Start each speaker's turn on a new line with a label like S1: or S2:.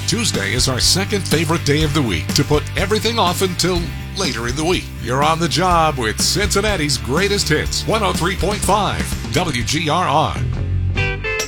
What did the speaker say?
S1: Tuesday is our second favorite day of the week to put everything off until later in the week. You're on the job with Cincinnati's greatest hits, 103.5 WGRR.